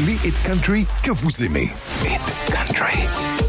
les hits country que vous aimez. Hit country.